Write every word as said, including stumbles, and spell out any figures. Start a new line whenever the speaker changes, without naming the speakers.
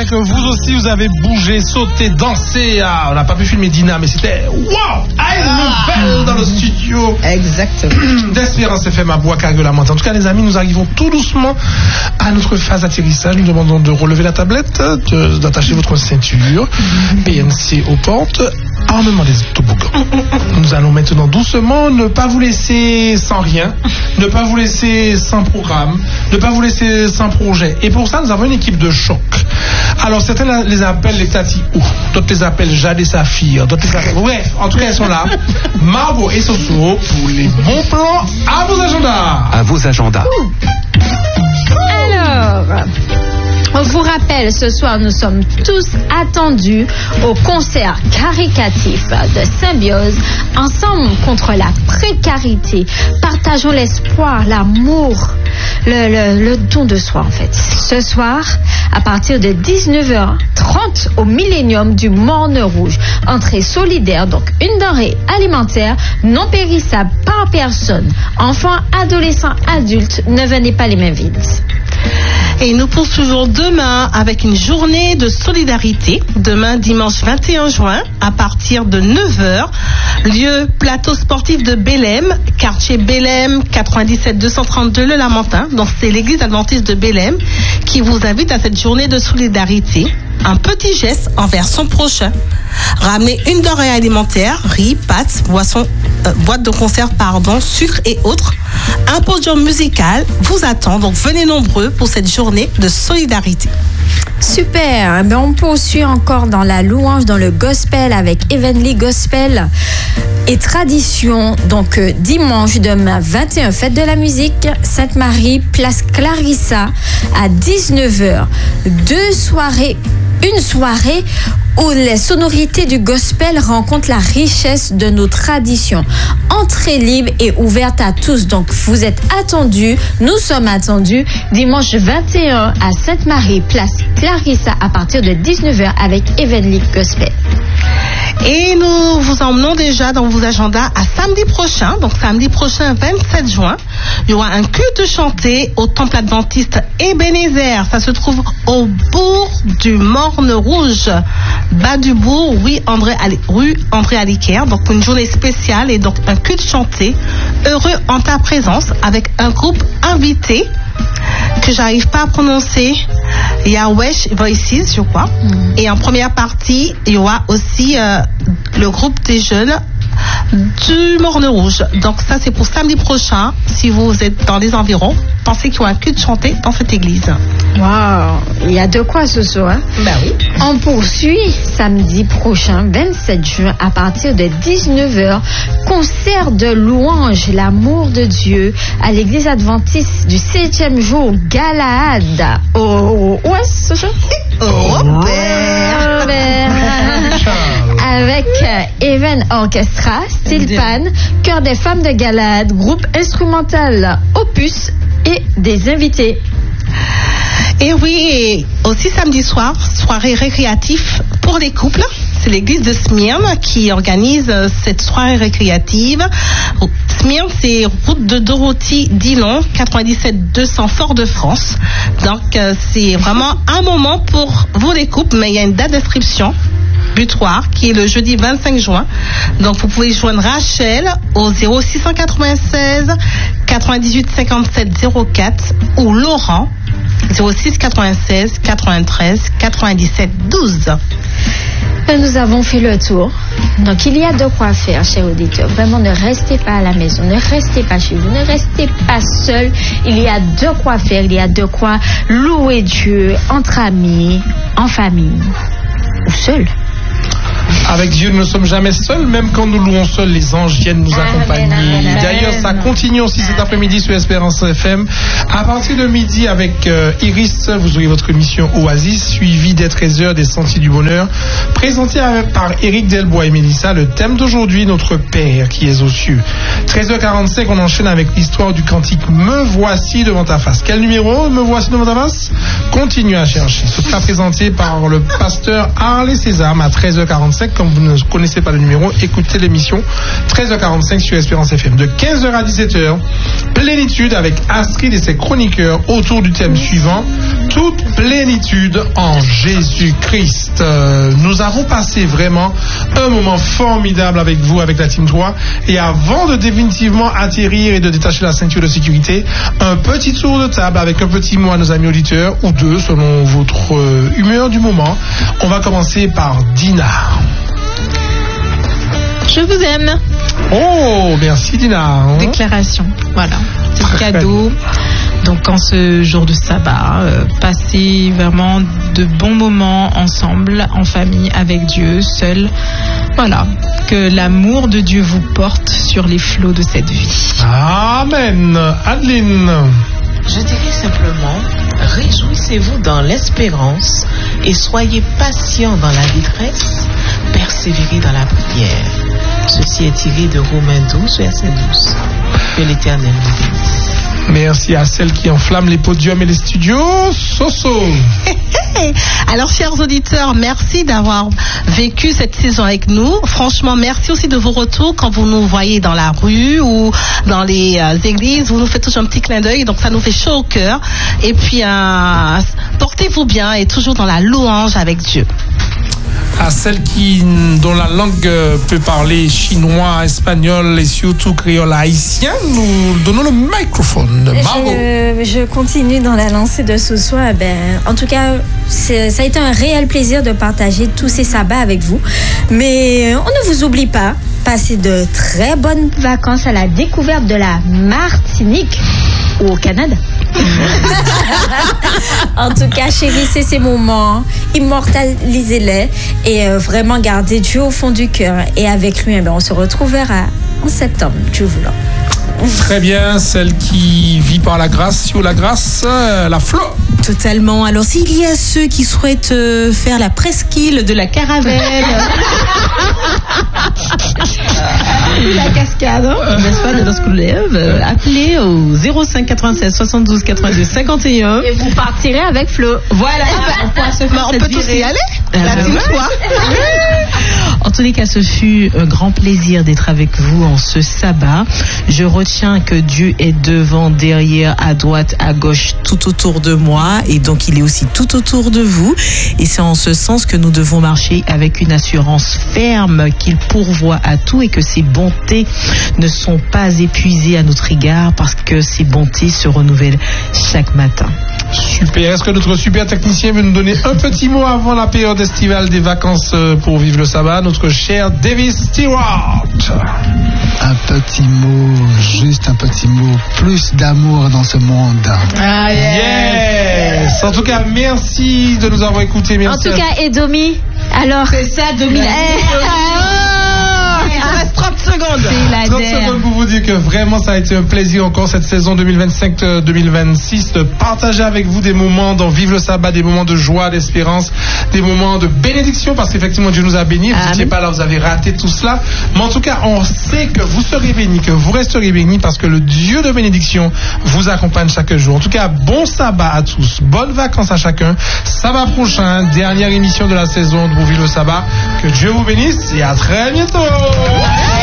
que vous aussi vous avez bougé, sauté, dansé. Ah, on n'a pas pu filmer Dina, mais c'était wow, à une nouvelle dans le studio.
Exactement.
D'Espérance F M à Bois-Cargues-la-Montagne. En tout cas, les amis, nous arrivons tout doucement à notre phase d'atterrissage. Nous demandons de relever la tablette, de, d'attacher votre ceinture, P N C aux portes, armement des toboggans. Nous allons maintenant doucement ne pas vous laisser sans rien, ne pas vous laisser sans programme, ne pas vous laisser sans projet. Et pour ça, nous avons une équipe de choc. Alors, certains les appellent les Tati Ou, d'autres les appellent Jade et Saphir, d'autres les appellent... Bref, en tout cas, elles sont là. Marbo et Soso pour les bons plans à vos agendas.
À vos agendas.
Alors... On vous rappelle, ce soir, nous sommes tous attendus au concert caricatif de Symbiose, ensemble contre la précarité. Partageons l'espoir, l'amour, le, le, le don de soi, en fait. Ce soir, à partir de dix-neuf heures trente au Millénium du Morne Rouge. Entrée solidaire, donc une denrée alimentaire non périssable par personne. Enfants, adolescents, adultes, ne venez pas les mains vides.
Et nous poursuivons demain avec une journée de solidarité. Demain, dimanche vingt et un juin, à partir de neuf heures, lieu plateau sportif de Bélem, quartier Bélem, quatre-vingt-dix-sept deux cent trente-deux Le Lamentin. Donc c'est l'église adventiste de Bélem qui vous invite à cette journée de solidarité. Un petit geste envers son prochain. Ramenez une denrée alimentaire, riz, pâtes, boissons, euh, boîte de conserve, pardon, sucre et autres. Un podium musical vous attend, donc venez nombreux pour cette journée de solidarité.
Super, ben on poursuit encore dans la louange, dans le gospel avec Heavenly Gospel et Tradition. Donc euh, dimanche demain vingt et un, fête de la musique, Sainte-Marie, place Clarissa à dix-neuf heures. Deux soirées, une soirée où les sonorités du gospel rencontrent la richesse de nos traditions. Entrée libre et ouverte à tous. Donc, vous êtes attendus, nous sommes attendus, dimanche vingt et un à Sainte-Marie, place Clarissa, à partir de dix-neuf heures avec Heavenly Gospel.
Et nous vous emmenons déjà dans vos agendas à samedi prochain, donc samedi prochain vingt-sept juin, il y aura un culte chanté au temple adventiste Ebenezer. Ça se trouve au bourg du Morne Rouge, bas du bourg, rue André, rue André Aliquer. Donc une journée spéciale et donc un culte chanté, heureux en ta présence, avec un groupe invité que j'arrive pas à prononcer, Yahweh Voices, je crois. Mm. Et en première partie, il y aura aussi euh, le groupe des jeunes du Morne Rouge. Donc ça, c'est pour samedi prochain. Si vous êtes dans les environs, pensez qu'il y aura un culte chanté dans cette église.
Waouh, il y a de quoi ce soir.
Ben oui.
On poursuit samedi prochain, vingt-sept juin, à partir de dix-neuf heures. Concert de louange, l'amour de Dieu, à l'église adventiste du septième jour, Galaad. Oh, où est-ce ce
Au Robert.
Avec euh, Even Orchestra, Stilpan, Chœur des femmes de Galaad, groupe instrumental Opus et des invités.
Et oui, et aussi samedi soir, soirée récréative pour les couples. C'est l'église de Smyrne qui organise cette soirée récréative. Smyrne, c'est route de Dorothy Dillon, quatre-vingt-dix-sept deux cents Fort-de-France. Donc, euh, c'est vraiment un moment pour vous les couples, mais il y a une date d'inscription butoir qui est le jeudi vingt-cinq juin. Donc, vous pouvez joindre Rachel au zéro six cent quatre-vingt-seize quatre-vingt-dix-huit cinquante-sept zéro quatre ou Laurent zéro six quatre-vingt-seize quatre-vingt-treize quatre-vingt-dix-sept douze.
Nous avons fait le tour. Donc, il y a de quoi faire, chers auditeurs. Vraiment, ne restez pas à la maison. Ne restez pas chez vous. Ne restez pas seul. Il y a de quoi faire. Il y a de quoi louer Dieu entre amis, en famille ou seul.
Avec Dieu, nous ne sommes jamais seuls, même quand nous louons seuls, les anges viennent nous accompagner. Amen, amen, D'ailleurs, ça continue aussi cet après-midi sur Espérance F M. À partir de midi, avec euh, Iris, vous aurez votre émission Oasis, suivie dès treize heures des Sentiers du Bonheur, présentée par Éric Delbois et Mélissa. Le thème d'aujourd'hui, notre Père qui est aux cieux. treize heures quarante-cinq, on enchaîne avec l'histoire du cantique Me voici devant ta face. Quel numéro, Me voici devant ta face? Continuez à chercher. Ce sera présenté par le pasteur Harley Sésame à treize heures quarante-cinq. Comme vous ne connaissez pas le numéro, écoutez l'émission treize heures quarante-cinq sur Espérance F M. De quinze heures à dix-sept heures, Plénitude avec Astrid et ses chroniqueurs autour du thème suivant. toute plénitude en Jésus-Christ. Euh, nous avons passé vraiment un moment formidable avec vous, avec la Team trois. Et avant de définitivement atterrir et de détacher la ceinture de sécurité, un petit tour de table avec un petit mot à nos amis auditeurs, ou deux selon votre euh, humeur du moment. On va commencer par Dina.
Je vous aime.
Oh, merci Dina.
Déclaration, voilà. C'est le cadeau. Donc en ce jour de sabbat, euh, passez vraiment de bons moments ensemble, en famille, avec Dieu, seul. Voilà, que l'amour de Dieu vous porte sur les flots de cette vie.
Amen. Adeline.
Je dirais simplement, réjouissez-vous dans l'espérance et soyez patients dans la détresse, persévérez dans la prière. Ceci est tiré de Romains douze, verset douze. Que l'Éternel vous bénisse.
Merci à celle qui enflamme les podiums et les studios, Soso.
Alors, chers auditeurs, merci d'avoir vécu cette saison avec nous. Franchement, merci aussi de vos retours quand vous nous voyez dans la rue ou dans les euh, églises. Vous nous faites toujours un petit clin d'œil, donc ça nous fait chaud au cœur. Et puis, euh, portez-vous bien et toujours dans la louange avec Dieu.
À celle qui, dont la langue peut parler chinois, espagnol et surtout créole haïtien, nous donnons le microphone. Bravo.
Je, je continue dans la lancée de ce soir. Ben, en tout cas, c'est, ça a été un réel plaisir de partager tous ces sabbats avec vous. Mais on ne vous oublie pas. Passez de très bonnes vacances à la découverte de la Martinique ou au Canada. En tout cas, chérissez ces moments, immortalisez-les et euh, vraiment gardez Dieu au fond du cœur. Et avec lui, eh bien, on se retrouvera en septembre, Dieu voulant.
Très bien, celle qui vit par la grâce, sur la grâce, euh, la Flo.
Totalement. Alors, s'il y a ceux qui souhaitent euh, faire la presqu'île de la Caravelle,
La cascade, hein?
n'est-ce pas, de lorsqu'on lève, euh, appelez au zéro cinq quatre-vingt-seize soixante-douze quatre-vingt-deux cinquante et un.
Et vous partirez avec Flo.
Voilà.
On, pourra se faire on peut tous y aller.
Ah,
La
bah
Team
ouais.
trois.
En tous les cas, ce fut un grand plaisir d'être avec vous en ce sabbat. Je retiens que Dieu est devant, derrière, à droite, à gauche, tout autour de moi, et donc il est aussi tout autour de vous. Et c'est en ce sens que nous devons marcher avec une assurance ferme qu'il pourvoit à tout et que ses bontés ne sont pas épuisées à notre égard parce que ses bontés se renouvellent chaque matin.
Super. Est-ce que notre super technicien veut nous donner un petit mot avant la période estivale des vacances pour vivre le sabbat? Notre cher David Stewart.
Un petit mot, juste un petit mot, plus d'amour dans ce monde.
Ah,
Yes. En tout cas, merci de nous avoir écoutés.
En
Merci.
tout cas, et Domi, alors.
C'est ça, Dominique. Il te reste trente secondes.
C'est la
trente
der.
secondes pour vous dire que vraiment ça a été un plaisir encore cette saison deux mille vingt-cinq deux mille vingt-six de partager avec vous des moments dans Vive le sabbat, des moments de joie, d'espérance, des moments de bénédiction parce qu'effectivement Dieu nous a bénis. Vous n'étiez pas là, vous avez raté tout cela. Mais en tout cas, on sait que vous serez bénis, que vous resterez bénis parce que le Dieu de bénédiction vous accompagne chaque jour. En tout cas, bon sabbat à tous, bonnes vacances à chacun. Sabbat prochain, dernière émission de la saison de Vive le sabbat. Que Dieu vous bénisse et à très bientôt.